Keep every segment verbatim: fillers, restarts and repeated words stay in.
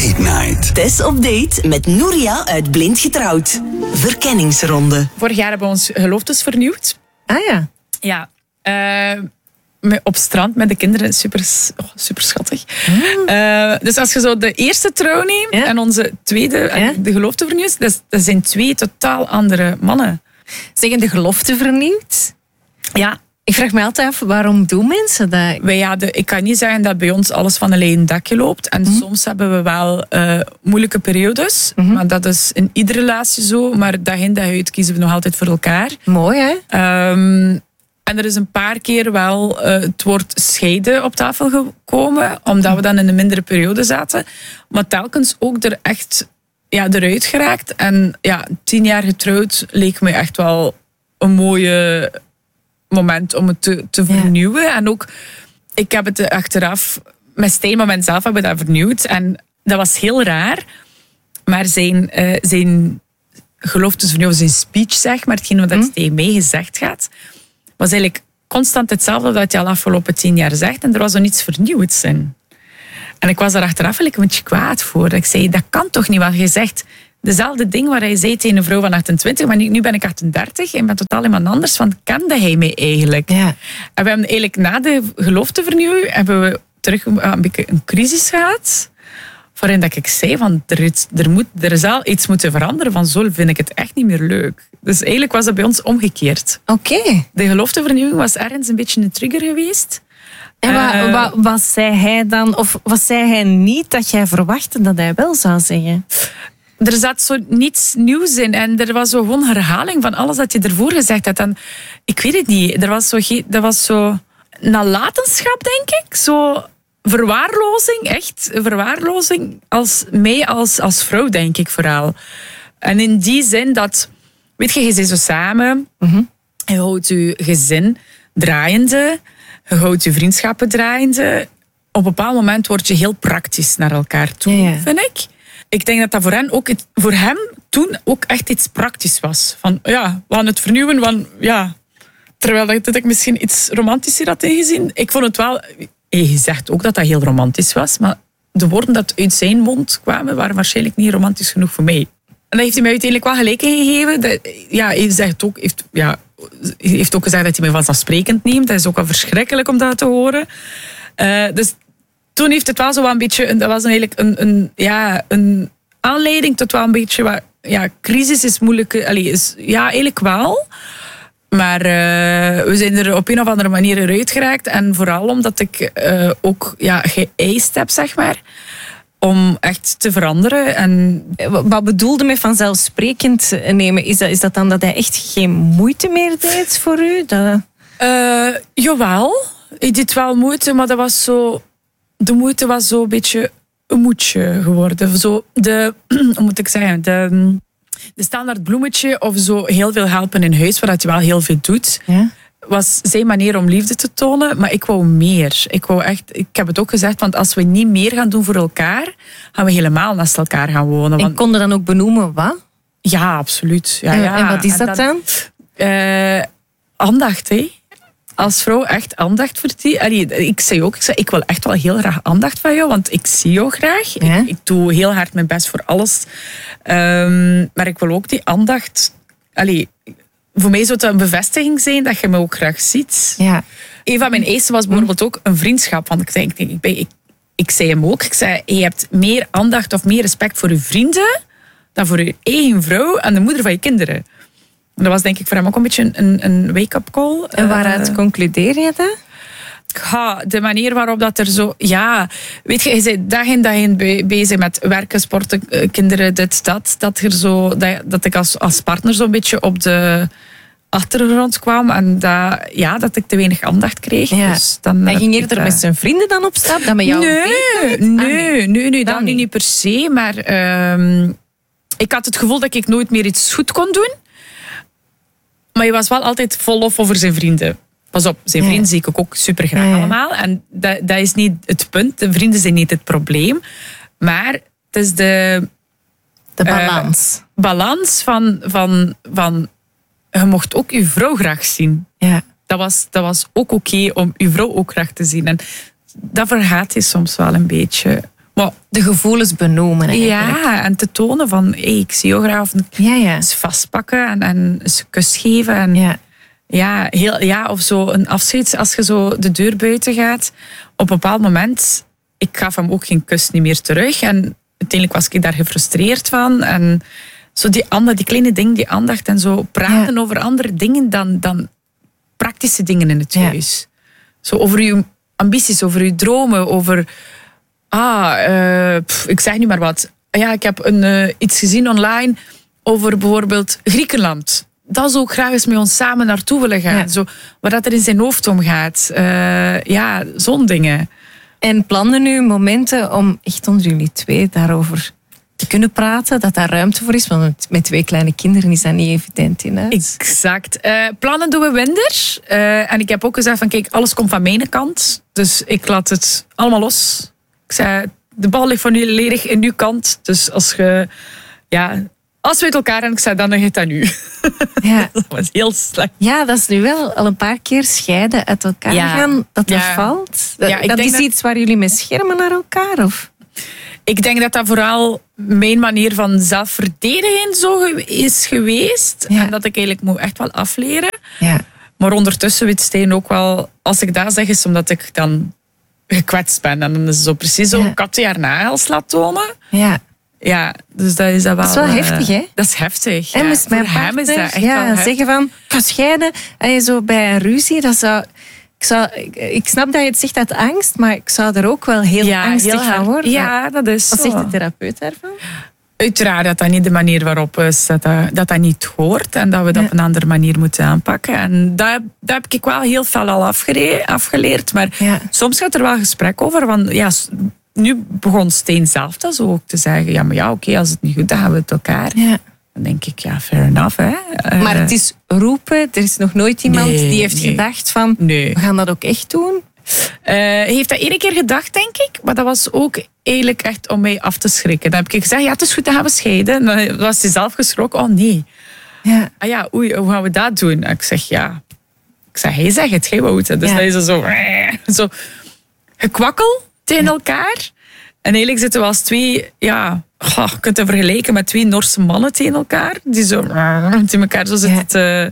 Date Night. Tess op date met Nouria uit Blind Getrouwd. Verkenningsronde. Vorig jaar hebben we ons geloftes vernieuwd. Ah ja. Ja. Uh, met, op strand met de kinderen. Super, oh, super schattig. Mm. Uh, dus als je zo de eerste trouw neemt ja? en onze tweede, ja? de gelofte vernieuwt, dat, dat zijn twee totaal andere mannen. Zeggen de gelofte vernieuwd? Ja. Ik vraag me altijd af, waarom doen mensen dat? Wij hadden, ik kan niet zeggen dat bij ons alles van een leien dakje loopt. En mm-hmm. soms hebben we wel uh, moeilijke periodes. Mm-hmm. Maar dat is in iedere relatie zo. Maar dag in dag uit kiezen we nog altijd voor elkaar. Mooi, hè? Um, en er is een paar keer wel uh, het woord scheiden op tafel gekomen. Omdat we dan in een mindere periode zaten. Maar telkens ook er echt ja, eruit geraakt. En ja, tien jaar getrouwd leek me echt wel een mooie moment om het te, te vernieuwen. Ja. En ook, ik heb het achteraf, met Stijn, maar zelf hebben we dat vernieuwd. En dat was heel raar. Maar zijn, uh, zijn geloftes vernieuwen, zijn speech, zeg maar, hetgeen wat hm? tegen mij gezegd gaat, was eigenlijk constant hetzelfde dat hij al afgelopen tien jaar zegt. En er was nog niets vernieuwds in. En ik was daar achteraf een beetje kwaad voor. Ik zei, dat kan toch niet, wat je zegt. Dezelfde ding waar hij zei tegen een vrouw van achtentwintig, maar nu ben ik achtendertig en ben totaal iemand anders. Van, kende hij mij eigenlijk? Ja. En we hebben eigenlijk na de geloftevernieuwing hebben we terug een beetje een crisis gehad. Waarin dat ik zei, van, er, is, er, moet, er is al iets moeten veranderen. Van zo vind ik het echt niet meer leuk. Dus eigenlijk was dat bij ons omgekeerd. Oké. Okay. De geloftevernieuwing was ergens een beetje een trigger geweest. En wat, uh, wat, wat zei hij dan, of wat zei hij niet dat jij verwachtte dat hij wel zou zeggen? Er zat zo niets nieuws in. En er was zo gewoon herhaling van alles dat je ervoor gezegd had. En ik weet het niet. Er was zo, er was zo nalatenschap, denk ik. Zo verwaarlozing, echt. Verwaarlozing als mij als, als vrouw, denk ik vooral. En in die zin dat, weet je, je zit zo samen. Mm-hmm. Je houdt je gezin draaiende. Je houdt je vriendschappen draaiende. Op een bepaald moment word je heel praktisch naar elkaar toe, ja, ja. vind ik. Ik denk dat dat voor, hen ook, voor hem toen ook echt iets praktisch was. Van ja, we gaan het vernieuwen. Van, ja, terwijl dat ik misschien iets romantischer had ingezien. Ik vond het wel... Je zegt ook dat dat heel romantisch was. Maar de woorden dat uit zijn mond kwamen waren waarschijnlijk niet romantisch genoeg voor mij. En dat heeft hij mij uiteindelijk wel gelijk gegeven. Dat, ja, hij zegt ook, heeft, ja, heeft ook gezegd dat hij mij vanzelfsprekend neemt. Dat is ook wel verschrikkelijk om dat te horen. Uh, dus... Toen heeft het wel zo een beetje, dat was eigenlijk een, een, ja, een aanleiding tot wel een beetje, wat, ja, crisis is moeilijk, allez, is, ja, eigenlijk wel. Maar uh, we zijn er op een of andere manier eruit geraakt. En vooral omdat ik uh, ook ja, geëist heb, zeg maar, om echt te veranderen. En wat bedoelde met vanzelfsprekend nemen? Is dat, is dat dan dat hij echt geen moeite meer deed voor u? Dat... Uh, jawel, hij deed wel moeite, maar dat was zo... De moeite was zo een beetje een moedje geworden. Zo de, hoe moet ik zeggen, de, de standaard bloemetje of zo heel veel helpen in huis, waar hij wel heel veel doet, ja? Was zijn manier om liefde te tonen. Maar ik wou meer. Ik wou echt, ik heb het ook gezegd, want als we niet meer gaan doen voor elkaar, gaan we helemaal naast elkaar gaan wonen. En kon je dan ook benoemen wat? Ja, absoluut. Ja, en, ja. en wat is dat dan? dan? Uh, aandacht, hè. Als vrouw echt aandacht voor die. Allee, ik zei ook, ik, zei, ik wil echt wel heel graag aandacht van jou, want ik zie jou graag. Ja? Ik, ik doe heel hard mijn best voor alles. Um, maar ik wil ook die aandacht... Allee, voor mij zou het een bevestiging zijn dat je me ook graag ziet. Ja. Een van mijn eisen was bijvoorbeeld ook een vriendschap. Want ik, denk, ik, ben, ik, ik zei hem ook, ik zei, je hebt meer aandacht of meer respect voor je vrienden dan voor je eigen vrouw en de moeder van je kinderen. Dat was denk ik voor hem ook een beetje een, een wake-up call. En waaruit uh, concludeer je dat? Ja, de manier waarop dat er zo... Ja, weet je, je bent dag in dag in bezig met werken, sporten, kinderen, dit, dat. Dat, er zo, dat, dat ik als, als partner zo'n beetje op de achtergrond kwam. En dat, ja, dat ik te weinig aandacht kreeg. Ja. Dus dan, en ging je er met zijn vrienden dan op stap? Dat met jou nee, nee, ah, nee, nee, nee, dat niet. niet per se. Maar um, ik had het gevoel dat ik nooit meer iets goed kon doen. Maar je was wel altijd vol lof over zijn vrienden. Pas op, zijn vrienden ja. zie ik ook super graag ja, ja. allemaal. En dat, dat is niet het punt. De vrienden zijn niet het probleem. Maar het is de... De balans. Uh, balans van, van, van... Je mocht ook je vrouw graag zien. Ja. Dat was, dat was ook oké okay om je vrouw ook graag te zien. En dat vergaat je soms wel een beetje. Maar, De gevoelens benoemen eigenlijk. ja, en te tonen van, hey, ik zie jou graag. Of Ja, ja. eens vastpakken en, en eens een kus geven. En, Ja. Ja, heel, ja, of zo een afscheid als je zo de deur buiten gaat. Op een bepaald moment, ik gaf hem ook geen kus niet meer terug. En uiteindelijk was ik daar gefrustreerd van. En zo die, andere, die kleine dingen, die aandacht en zo praten Ja. over andere dingen dan, dan praktische dingen in het Ja. huis. Zo over uw ambities, over uw dromen, over... Ah, eh, pff, ik zeg nu maar wat. Ja, ik heb een, eh, iets gezien online over bijvoorbeeld Griekenland. Dat zou ik graag eens met ons samen naartoe willen gaan. Ja. Zo, waar dat er in zijn hoofd omgaat. Uh, ja, zo'n dingen. En plannen nu momenten om echt onder jullie twee daarover te kunnen praten, dat daar ruimte voor is? Want met twee kleine kinderen is dat niet evident in huis. Exact. Uh, plannen doen we minder. Uh, en ik heb ook gezegd van kijk, alles komt van mijn kant. Dus ik laat het allemaal los. Ik zei, de bal ligt van jullie ledig in uw kant. Dus als je... Ja, als we uit elkaar en ik zei, dan ligt het aan u. Ja. Dat was heel slecht. Ja, dat is nu wel al een paar keer scheiden, uit elkaar Ja. gaan, dat dat Ja. valt. Dat, Ja, ik dat denk is dat- iets waar jullie mee schermen naar elkaar? Of? Ik denk dat dat vooral mijn manier van zelfverdediging zo ge- is geweest. Ja. En dat ik eigenlijk moet echt wel afleren. Ja. Maar ondertussen weet Steen ook wel... Als ik dat zeg, is omdat ik dan gekwetst ben. En dan is het zo precies zo Ja. een kat die haar nagels laat tonen. Ja. Ja, dus dat is dat wel... Dat is wel eh, heftig, hè? Dat is heftig. En ja. moest mijn Voor hem is partner dat echt ja, wel heftig. zeggen van, ik ga scheiden. En je zo bij een ruzie, dat zou... Ik, zou, ik, ik snap dat je het zegt uit angst, maar ik zou er ook wel heel Ja, angstig heel van hard. worden. Ja, dat is Wat zo. zegt de therapeut daarvan? Uiteraard dat dat niet de manier waarop is, dat dat, dat, dat niet hoort en dat we dat Ja. op een andere manier moeten aanpakken. En dat, dat heb ik wel heel veel al afgere- afgeleerd. Maar Ja. soms gaat er wel gesprek over. Want ja, s- nu begon Steen zelf dat zo ook te zeggen. Ja, maar ja, oké, als het niet goed, dan gaan we het elkaar. Ja. Dan denk ik, ja, fair enough. Hè. Eh, Maar het is roepen. Er is nog nooit iemand Nee, die heeft nee. gedacht van, Nee. we gaan dat ook echt doen. Eh, hij heeft dat één keer gedacht, denk ik. Maar dat was ook eigenlijk echt om mij af te schrikken. Dan heb ik gezegd, ja, het is goed, dan gaan we scheiden. En dan was hij zelf geschrokken. Oh nee. Ja. Ah ja, oei, hoe gaan we dat doen? En ik zeg, ja... Ik zeg, hij zegt het, jij wou het. Dus Ja. dat is zo... Zo gekwakkel tegen elkaar. En eigenlijk zitten we als twee... Ja, goh, je kunt het vergelijken met twee Noorse mannen tegen elkaar. Die zo... Tegen elkaar zo zitten Ja. te,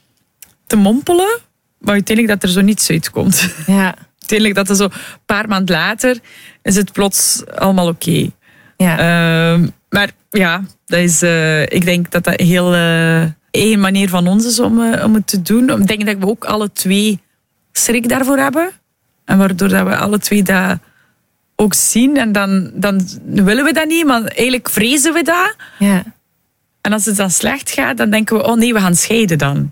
te mompelen. Maar uiteindelijk dat er zo niets uitkomt. Ja. Uiteindelijk dat er zo een paar maanden later... Is het plots allemaal oké. Ja. Ehm, maar ja, dat is, eh, ik denk dat dat een heel eh, eigen manier van ons is om, eh, om het te doen. Ik denk dat we ook alle twee schrik daarvoor hebben. En waardoor dat we alle twee dat ook zien. En dan, dan willen we dat niet, maar eigenlijk vrezen we dat. Ja. En als het dan slecht gaat, dan denken we, oh nee, we gaan scheiden dan.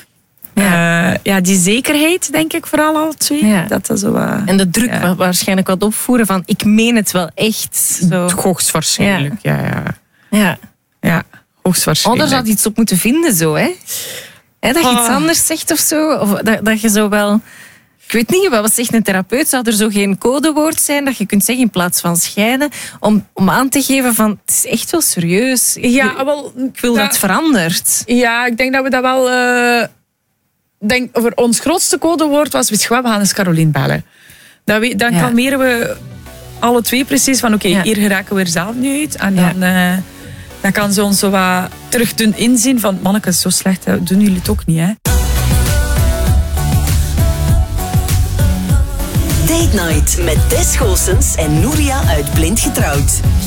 Ja. Eh, ja, die zekerheid, denk ik, vooral alle twee. Ja. Dat dat zo, uh, En de druk Ja. wa- waarschijnlijk wat opvoeren van, ik meen het wel echt. Zo. hoogstwaarschijnlijk. Ja, ja. Ja. ja Oh, hoogstwaarschijnlijk. daar zou je iets op moeten vinden, zo, hè? Hè, dat je iets Ah. anders zegt of zo. Of dat, dat je zo wel... Ik weet niet, wat zegt een therapeut? Zou er zo geen codewoord zijn dat je kunt zeggen in plaats van scheiden? Om, om aan te geven van, het is echt wel serieus. Ik, Ja, wel, ik wil dat het verandert. Ja, ik denk dat we dat wel... eh denk, over ons grootste codewoord was, weet je wat, we gaan eens Caroline bellen. Dat we, dan Ja. kalmeren we alle twee precies van, oké, Ja. hier geraken we er zelf nu uit. En Ja. dan, eh, dan kan ze ons zo wat terug doen inzien van, manneke, zo slecht hè, doen jullie het ook niet, hè. Date Night met Tess Goossens en Nouria uit Blind Getrouwd.